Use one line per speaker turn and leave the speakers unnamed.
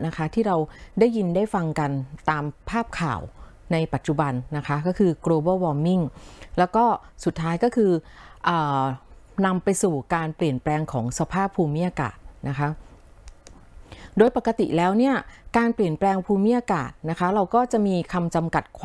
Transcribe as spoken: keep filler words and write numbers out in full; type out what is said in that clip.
นะคะที่เราได้ยินได้ฟังกันตามภาพข่าวในปัจจุบันนะคะก็คือ global warming แล้วก็สุดท้ายก็คือนำไปสู่การเปลี่ยนแปลงของสภาพภูมิอากาศนะคะโดยปกติแล้วเนี่ยการเปลี่ยนแปลงภูมิอากาศนะคะเราก็จะมีคำจำกัดความ